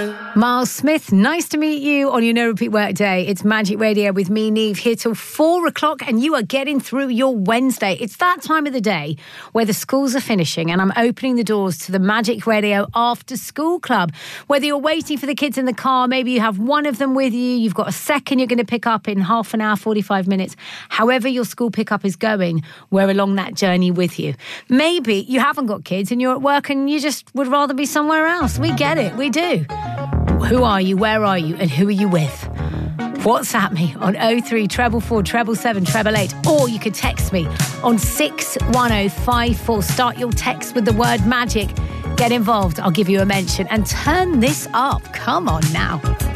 Miles Smith, nice to meet you on your No Repeat Work Day. It's Magic Radio with me, Niamh, here till 4 o'clock, and you are getting through your Wednesday. It's that time of the day where the schools are finishing and I'm opening the doors to the Magic Radio After School Club. Whether you're waiting for the kids in the car, maybe you have one of them with you, you've got a second you're going to pick up in half an hour, 45 minutes. However your school pickup is going, we're along that journey with you. Maybe you haven't got kids and you're at work and you just would rather be somewhere else. We get it, we do. Who are you, where are you, and who are you with? WhatsApp me on 03 444 777 888, or you could text me on 61054. Start your text with the word magic. Get involved, I'll give you a mention, and turn this up. Come on now.